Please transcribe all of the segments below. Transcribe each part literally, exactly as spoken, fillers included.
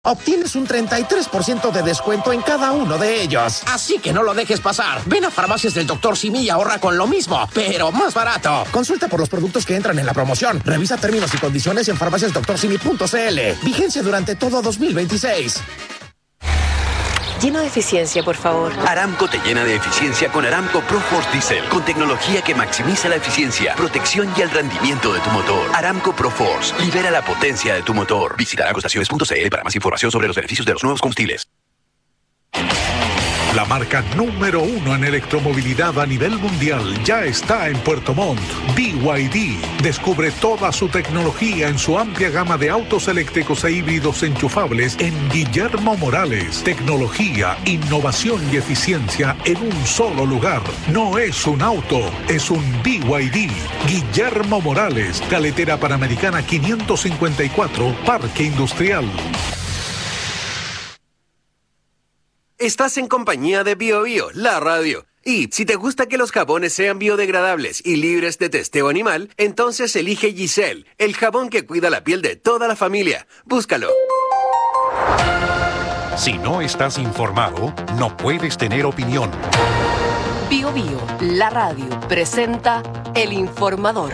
obtienes un treinta y tres por ciento de descuento en cada uno de ellos. Así que no lo dejes pasar. Ven a Farmacias del doctor Simi y ahorra con lo mismo, pero más barato. Consulta por los productos que entran en la promoción. Revisa términos y condiciones en farmacias doctor simi punto c l. Vigencia durante todo dos mil veintiséis. Lleno de eficiencia, por favor. Aramco te llena de eficiencia con Aramco ProForce Diesel, con tecnología que maximiza la eficiencia, protección y el rendimiento de tu motor. Aramco ProForce, libera la potencia de tu motor. Visita aramco estaciones punto c l para más información sobre los beneficios de los nuevos combustibles. La marca número uno en electromovilidad a nivel mundial ya está en Puerto Montt. B Y D. Descubre toda su tecnología en su amplia gama de autos eléctricos e híbridos enchufables en Guillermo Morales. Tecnología, innovación y eficiencia en un solo lugar. No es un auto, es un B Y D. Guillermo Morales, Carretera Panamericana quinientos cincuenta y cuatro, Parque Industrial. Estás en compañía de Bio Bio, la radio. Y si te gusta que los jabones sean biodegradables y libres de testeo animal, entonces elige Giselle, el jabón que cuida la piel de toda la familia. Búscalo. Si no estás informado, no puedes tener opinión. Bio Bio, la radio, presenta El Informador.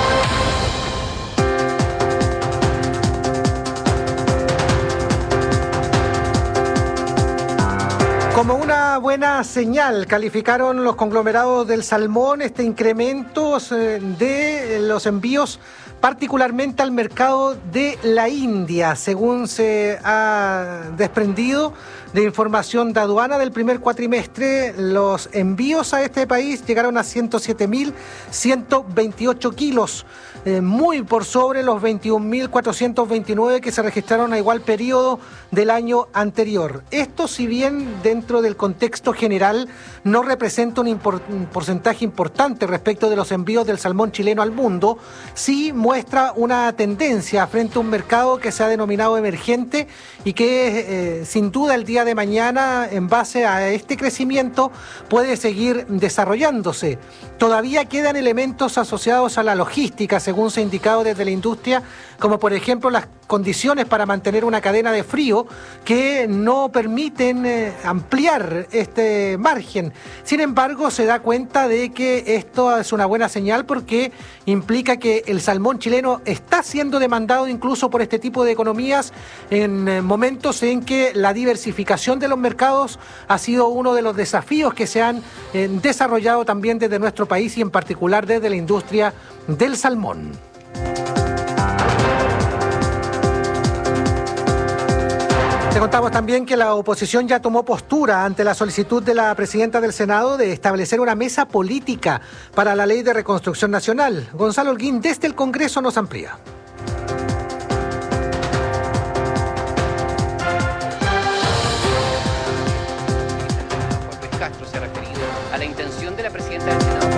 Como una buena señal, calificaron los conglomerados del salmón este incremento de los envíos, particularmente al mercado de la India, según se ha desprendido de información de aduana del primer cuatrimestre. Los envíos a este país llegaron a ciento siete mil ciento veintiocho kilos, eh, muy por sobre los veintiún mil cuatrocientos veintinueve que se registraron a igual periodo del año anterior. Esto, si bien dentro del contexto general no representa un, import- un porcentaje importante respecto de los envíos del salmón chileno al mundo, sí muestra una tendencia frente a un mercado que se ha denominado emergente y que eh, sin duda el día de mañana, en base a este crecimiento, puede seguir desarrollándose. Todavía quedan elementos asociados a la logística, según se ha indicado desde la industria, como por ejemplo las condiciones para mantener una cadena de frío que no permiten eh, ampliar este margen. Sin embargo, se da cuenta de que esto es una buena señal porque implica que el salmón chileno está siendo demandado incluso por este tipo de economías en eh, momentos en que la diversificación de los mercados ha sido uno de los desafíos que se han eh, desarrollado también desde nuestro país y en particular desde la industria del salmón. Te contamos también que la oposición ya tomó postura ante la solicitud de la presidenta del Senado de establecer una mesa política para la Ley de Reconstrucción Nacional. Gonzalo Holguín, desde el Congreso, nos amplía. Juan Luis Castro se ha referido a la intención de la presidenta del Senado.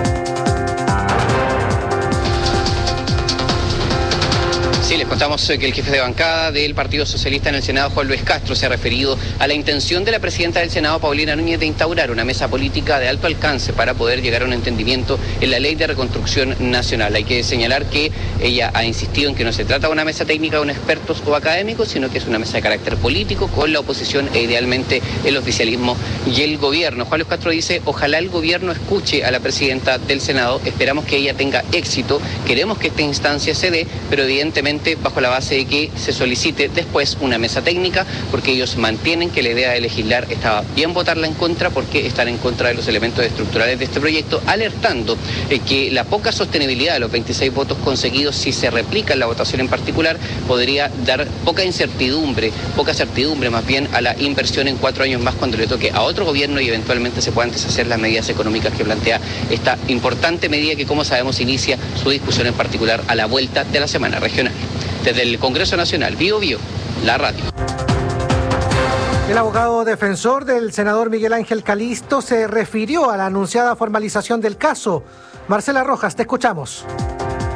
Sí, les contamos que el jefe de bancada del Partido Socialista en el Senado, Juan Luis Castro, se ha referido a la intención de la presidenta del Senado, Paulina Núñez, de instaurar una mesa política de alto alcance para poder llegar a un entendimiento en la Ley de Reconstrucción Nacional. Hay que señalar que ella ha insistido en que no se trata de una mesa técnica con expertos o académicos, sino que es una mesa de carácter político con la oposición e idealmente el oficialismo y el gobierno. Juan Luis Castro dice, ojalá el gobierno escuche a la presidenta del Senado, esperamos que ella tenga éxito, queremos que esta instancia se dé, pero evidentemente bajo la base de que se solicite después una mesa técnica, porque ellos mantienen que la idea de legislar estaba bien votarla en contra, porque están en contra de los elementos estructurales de este proyecto, alertando eh, que la poca sostenibilidad de los veintiséis votos conseguidos, si se replica en la votación en particular, podría dar poca incertidumbre, poca certidumbre más bien a la inversión en cuatro años más cuando le toque a otro gobierno y eventualmente se puedan deshacer las medidas económicas que plantea esta importante medida que, como sabemos, inicia su discusión en particular a la vuelta de la semana regional. Desde el Congreso Nacional, Bio Bio, la radio. El abogado defensor del senador Miguel Ángel Calisto se refirió a la anunciada formalización del caso. Marcela Rojas, te escuchamos.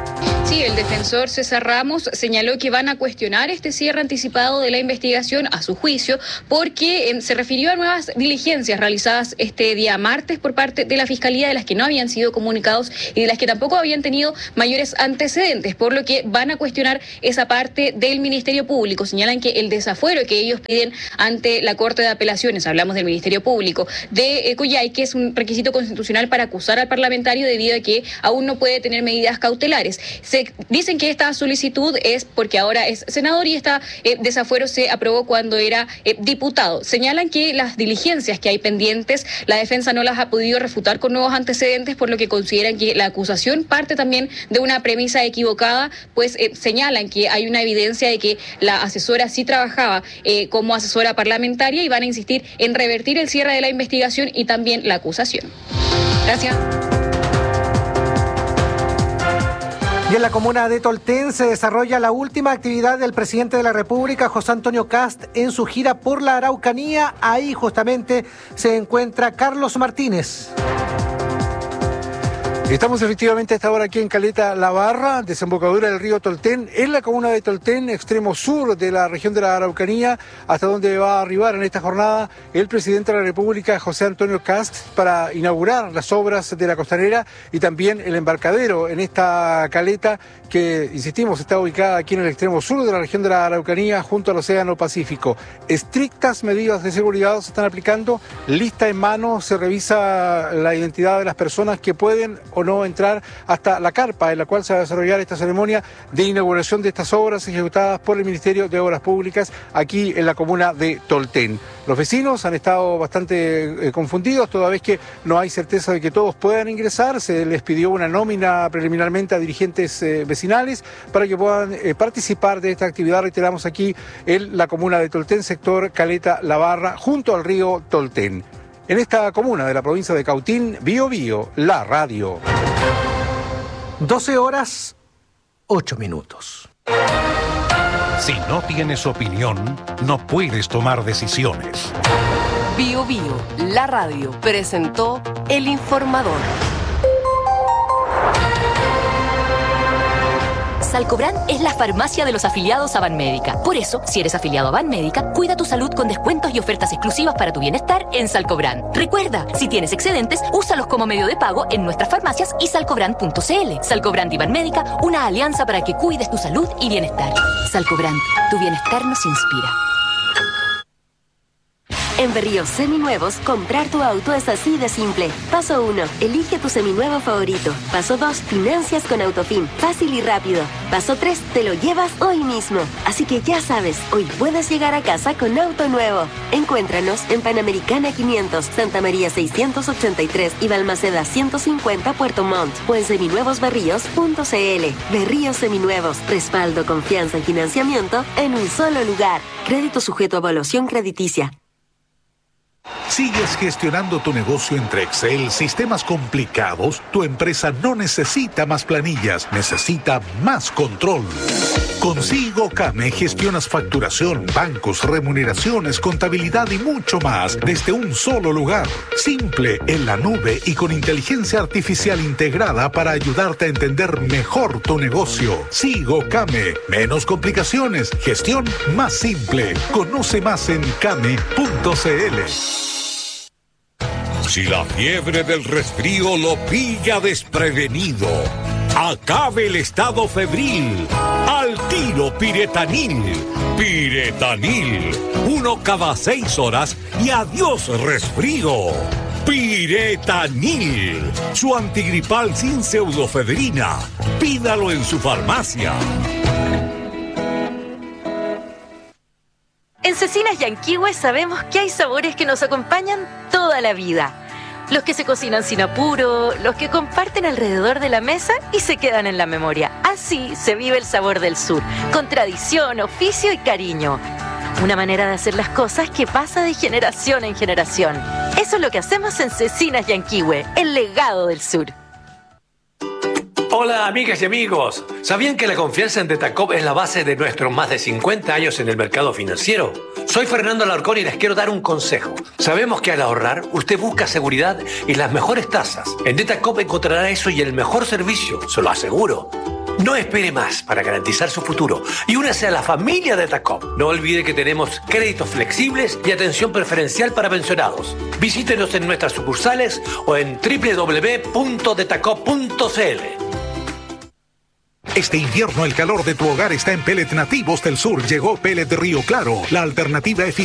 Sí, el defensor César Ramos señaló que van a cuestionar este cierre anticipado de la investigación a su juicio porque eh, se refirió a nuevas diligencias realizadas este día martes por parte de la Fiscalía de las que no habían sido comunicados y de las que tampoco habían tenido mayores antecedentes, por lo que van a cuestionar esa parte del Ministerio Público. Señalan que el desafuero que ellos piden ante la Corte de Apelaciones, hablamos del Ministerio Público, de eh, Coyhaique, es un requisito constitucional para acusar al parlamentario debido a que aún no puede tener medidas cautelares. Se dicen que esta solicitud es porque ahora es senador y este eh, desafuero se aprobó cuando era eh, diputado. Señalan que las diligencias que hay pendientes, la defensa no las ha podido refutar con nuevos antecedentes, por lo que consideran que la acusación parte también de una premisa equivocada, pues eh, señalan que hay una evidencia de que la asesora sí trabajaba eh, como asesora parlamentaria y van a insistir en revertir el cierre de la investigación y también la acusación. Gracias. Y en la comuna de Tolten se desarrolla la última actividad del presidente de la República, José Antonio Kast, en su gira por la Araucanía. Ahí justamente se encuentra Carlos Martínez. Estamos efectivamente a esta hora aquí en Caleta La Barra, desembocadura del río Tolten, en la comuna de Tolten, extremo sur de la región de la Araucanía, hasta donde va a arribar en esta jornada el presidente de la República, José Antonio Kast, para inaugurar las obras de la costanera y también el embarcadero en esta caleta que, insistimos, está ubicada aquí en el extremo sur de la región de la Araucanía, junto al Océano Pacífico. Estrictas medidas de seguridad se están aplicando, lista en mano, se revisa la identidad de las personas que pueden o no entrar hasta la carpa en la cual se va a desarrollar esta ceremonia de inauguración de estas obras ejecutadas por el Ministerio de Obras Públicas aquí en la comuna de Tolten. Los vecinos han estado bastante eh, confundidos, toda vez que no hay certeza de que todos puedan ingresar. Se les pidió una nómina preliminarmente a dirigentes eh, vecinales para que puedan eh, participar de esta actividad. Reiteramos aquí en la comuna de Tolten, sector Caleta La Barra, junto al río Tolten. En esta comuna de la provincia de Cautín, Bío Bío, la radio. doce horas, ocho minutos. Si no tienes opinión, no puedes tomar decisiones. Bío Bío, la radio, presentó El Informador. Salcobran es la farmacia de los afiliados a Banmédica. Por eso, si eres afiliado a Banmédica, cuida tu salud con descuentos y ofertas exclusivas para tu bienestar en Salcobran. Recuerda, si tienes excedentes, úsalos como medio de pago en nuestras farmacias y salcobran punto c l. Salcobran y Banmédica, una alianza para que cuides tu salud y bienestar. Salcobran, tu bienestar nos inspira. En Berríos Seminuevos, comprar tu auto es así de simple. Paso uno, elige tu seminuevo favorito. Paso dos, financias con Autofin, fácil y rápido. Paso tres, te lo llevas hoy mismo. Así que ya sabes, hoy puedes llegar a casa con auto nuevo. Encuéntranos en Panamericana quinientos, Santa María seiscientos ochenta y tres y Balmaceda ciento cincuenta, Puerto Montt, o en seminuevos berríos punto c l. Berríos Seminuevos, respaldo, confianza y financiamiento en un solo lugar. Crédito sujeto a evaluación crediticia. ¿Sigues gestionando tu negocio entre Excel, sistemas complicados? Tu empresa no necesita más planillas, necesita más control. Con SigoCame gestionas facturación, bancos, remuneraciones, contabilidad y mucho más desde un solo lugar. Simple, en la nube y con inteligencia artificial integrada para ayudarte a entender mejor tu negocio. SigoCame, menos complicaciones, gestión más simple. Conoce más en came punto c l. Si la fiebre del resfrío lo pilla desprevenido, acabe el estado febril. Al tiro Piretanil. Piretanil. Uno cada seis horas y adiós resfrío. Piretanil. Su antigripal sin pseudofedrina. Pídalo en su farmacia. En Cecinas Yanquihue sabemos que hay sabores que nos acompañan toda la vida. Los que se cocinan sin apuro, los que comparten alrededor de la mesa y se quedan en la memoria. Así se vive el sabor del sur, con tradición, oficio y cariño. Una manera de hacer las cosas que pasa de generación en generación. Eso es lo que hacemos en Cecinas Yanquihue, el legado del sur. Hola amigas y amigos, ¿sabían que la confianza en Detacop es la base de nuestros más de cincuenta años en el mercado financiero? Soy Fernando Alarcón y les quiero dar un consejo. Sabemos que al ahorrar, usted busca seguridad y las mejores tasas. En Detacop encontrará eso y el mejor servicio, se lo aseguro. No espere más para garantizar su futuro y únase a la familia de Tacop. No olvide que tenemos créditos flexibles y atención preferencial para pensionados. Visítenos en nuestras sucursales o en doble u doble u doble u punto detacop punto c l. Este invierno el calor de tu hogar está en Pellet Nativos del Sur. Llegó Pellet Río Claro, la alternativa eficiente